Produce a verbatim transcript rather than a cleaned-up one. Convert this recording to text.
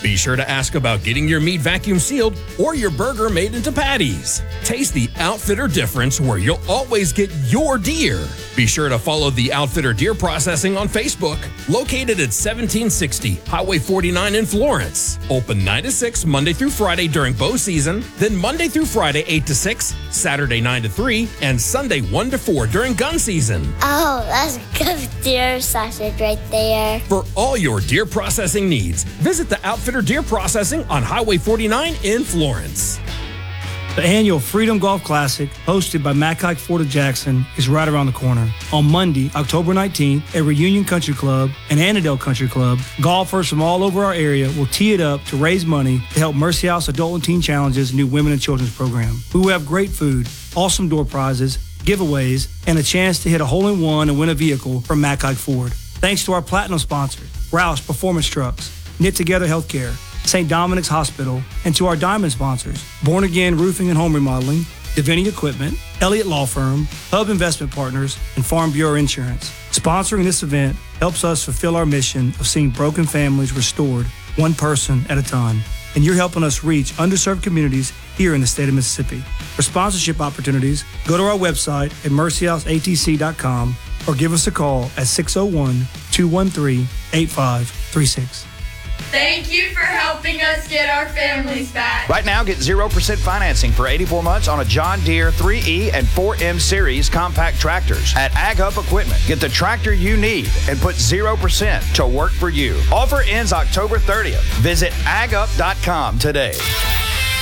Be sure to ask about getting your meat vacuum sealed or your burger made into patties. Taste the Outfitter difference where you'll always get your deer. Be sure to follow the Outfitter Deer Processing on Facebook, located at seventeen sixty Highway forty-nine in Florence. Open nine to six Monday through Friday during bow season, then Monday through Friday eight to six, Saturday nine to three, and Sunday one to four during gun season. Oh, that's good deer sausage right there. For all your deer processing needs, visit the Outfitter Deer Processing on Highway forty-nine in Florence. The annual Freedom Golf Classic, hosted by Mac Haik Ford of Jackson, is right around the corner. On Monday, October nineteenth, at Reunion Country Club and Annandale Country Club, golfers from all over our area will tee it up to raise money to help Mercy House Adult and Teen Challenge's new Women and Children's program. We will have great food, awesome door prizes, giveaways, and a chance to hit a hole-in-one and win a vehicle from Mac Haik Ford. Thanks to our platinum sponsors, Roush Performance Trucks, Knit Together Healthcare, Saint Dominic's Hospital, and to our diamond sponsors, Born Again Roofing and Home Remodeling, Deviney Equipment, Elliott Law Firm, Hub Investment Partners, and Farm Bureau Insurance. Sponsoring this event helps us fulfill our mission of seeing broken families restored one person at a time. And you're helping us reach underserved communities here in the state of Mississippi. For sponsorship opportunities, go to our website at mercy house a t c dot com or give us a call at six oh one, two one three, eight five three six. Thank you for helping us get our families back. Right now, get zero percent financing for eighty-four months on a John Deere three E and four M Series compact tractors at AgHub Equipment. Get the tractor you need and put zero percent to work for you. Offer ends October thirtieth. Visit ag up dot com today.